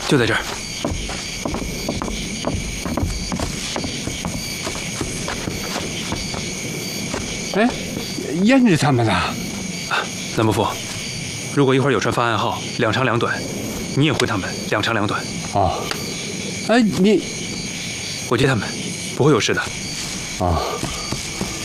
就在这儿。 哎，燕子他们呢？ 蓝伯父，如果一会儿有船发暗号，2长2短，你也回他们2长2短。 哦，哎，你， 我接他们，不会有事的。 啊。